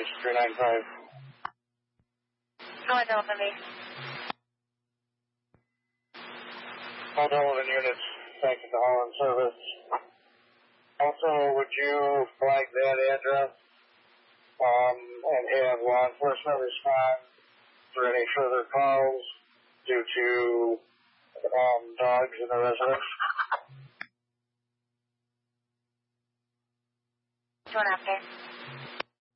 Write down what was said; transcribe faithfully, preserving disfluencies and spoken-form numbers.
Base three nine five. Go ahead, Delta Base. All Delta units, thank you to Holland Service. Also, would you flag that address um, and have law enforcement respond for any further calls due to um, dogs in the residence? Going after.